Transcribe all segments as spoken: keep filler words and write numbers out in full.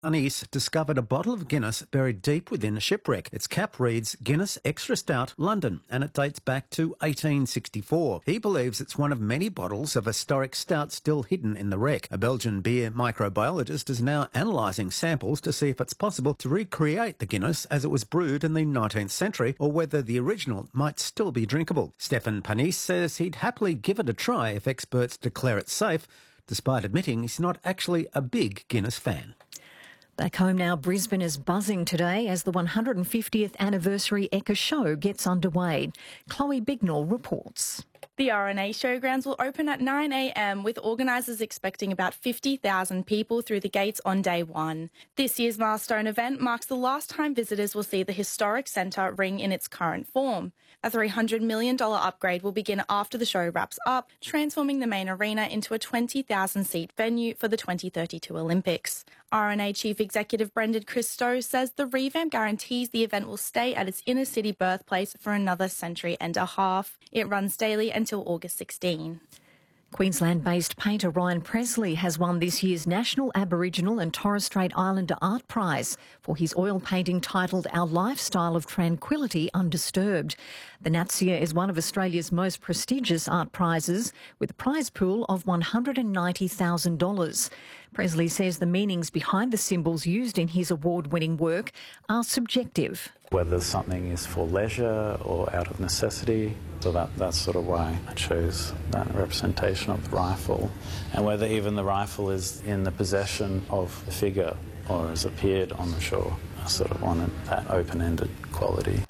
Anise discovered a bottle of Guinness buried deep within a shipwreck. Its cap reads Guinness Extra Stout London, and it dates back to eighteen sixty-four. He believes it's one of many bottles of historic stout still hidden in the wreck. A Belgian beer microbiologist is now analysing samples to see if it's possible to recreate the Guinness as it was brewed in the nineteenth century, or whether the original might still be drinkable. Stefan Panis says he'd happily give it a try if experts declare it safe, despite admitting he's not actually a big Guinness fan. Back home now, Brisbane is buzzing today as the one hundred fiftieth anniversary Ekka Show gets underway. Chloe Bignall reports. The R N A Showgrounds will open at nine a m with organisers expecting about fifty thousand people through the gates on day one. This year's milestone event marks the last time visitors will see the historic centre ring in its current form. A three hundred million dollars upgrade will begin after the show wraps up, transforming the main arena into a twenty thousand seat venue for the twenty thirty-two Olympics. R N A Chief Executive Brendan Christou says the revamp guarantees the event will stay at its inner city birthplace for another century and a half. It runs daily until August sixteenth. Queensland-based painter Ryan Presley has won this year's National Aboriginal and Torres Strait Islander Art Prize for his oil painting titled Our Lifestyle of Tranquility Undisturbed. The Natsia is one of Australia's most prestigious art prizes, with a prize pool of one hundred ninety thousand dollars. Presley says the meanings behind the symbols used in his award-winning work are subjective. Whether something is for leisure or out of necessity, so that, that's sort of why I chose that representation of the rifle. And whether even the rifle is in the possession of the figure or has appeared on the shore. I sort of wanted that open-ended quality.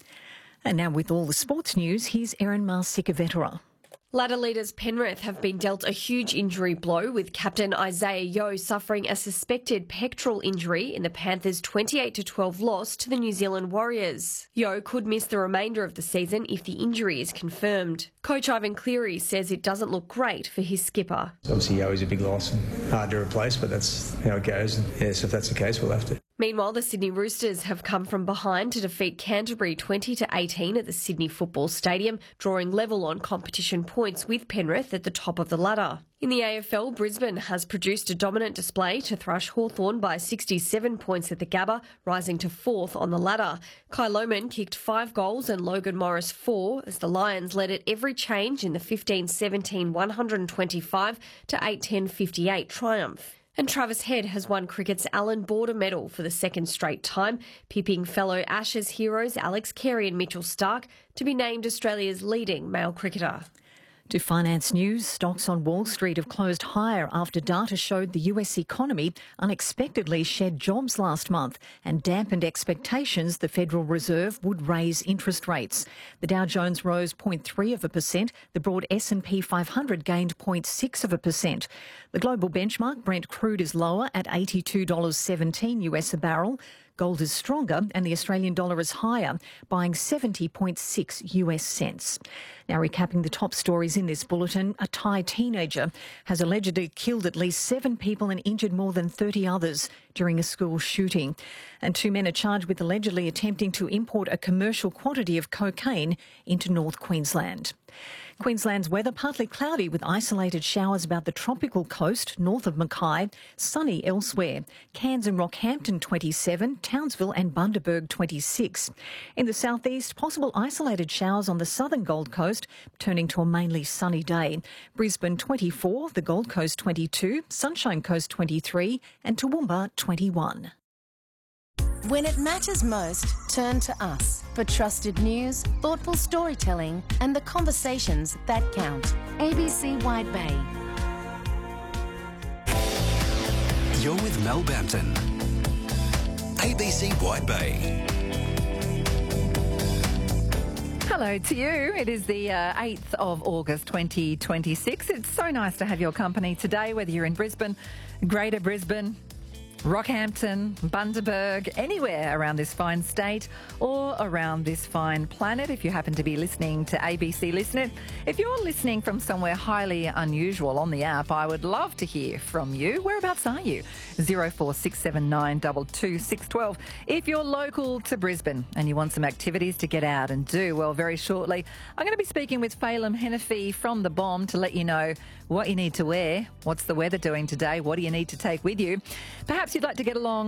And now with all the sports news, here's Erin Marsica-Vetera. Ladder leaders Penrith have been dealt a huge injury blow, with captain Isaiah Yeo suffering a suspected pectoral injury in the Panthers' twenty-eight to twelve loss to the New Zealand Warriors. Yeo could miss the remainder of the season if the injury is confirmed. Coach Ivan Cleary says it doesn't look great for his skipper. Obviously Yeo is a big loss and hard to replace, but that's how it goes. And yeah, so if that's the case, we'll have to. Meanwhile, the Sydney Roosters have come from behind to defeat Canterbury twenty to eighteen at the Sydney Football Stadium, drawing level on competition points with Penrith at the top of the ladder. In the A F L, Brisbane has produced a dominant display to thrash Hawthorn by sixty-seven points at the Gabba, rising to fourth on the ladder. Kai Lohmann kicked five goals and Logan Morris four, as the Lions led at every change in the fifteen seventeen one hundred twenty-five to eight ten fifty-eight triumph. And Travis Head has won cricket's Allan Border Medal for the second straight time, pipping fellow Ashes heroes Alex Carey and Mitchell Starc to be named Australia's leading male cricketer. To finance news, stocks on Wall Street have closed higher after data showed the U S economy unexpectedly shed jobs last month and dampened expectations the Federal Reserve would raise interest rates. The Dow Jones rose zero point three of a percent. The broad S and P five hundred gained zero point six of a percent. The global benchmark Brent crude is lower at eighty-two dollars seventeen US a barrel. Gold is stronger and the Australian dollar is higher, buying seventy point six US cents. Now recapping the top stories in this bulletin, a Thai teenager has allegedly killed at least seven people and injured more than thirty others during a school shooting. And two men are charged with allegedly attempting to import a commercial quantity of cocaine into North Queensland. Queensland's weather partly cloudy with isolated showers about the tropical coast north of Mackay, sunny elsewhere. Cairns and Rockhampton twenty-seven, Townsville and Bundaberg twenty-six. In the southeast, possible isolated showers on the southern Gold Coast, turning to a mainly sunny day. Brisbane twenty-four, the Gold Coast twenty-two, Sunshine Coast twenty-three and Toowoomba twenty-one. When it matters most, turn to us for trusted news, thoughtful storytelling and the conversations that count. A B C Wide Bay. You're with Mel Bampton. A B C Wide Bay. Hello to you. It is the uh, eighth of August twenty twenty-six. It's so nice to have your company today, whether you're in Brisbane, Greater Brisbane, Rockhampton, Bundaberg, anywhere around this fine state or around this fine planet. If you happen to be listening to A B C Listen It, if you're listening from somewhere highly unusual on the app, I would love to hear from you. Whereabouts are you? zero four six seven nine two two six one two. If you're local to Brisbane and you want some activities to get out and do, well, very shortly, I'm going to be speaking with Phelim Henefy from The Bomb to let you know what you need to wear, what's the weather doing today, what do you need to take with you. Perhaps you'd like to get along